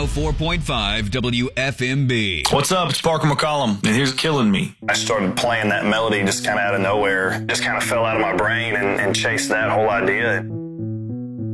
104.5 WFMB. What's up? It's Parker McCollum, and here's Killing Me. I started playing that melody just kind of out of nowhere, just kind of fell out of my brain and chased that whole idea.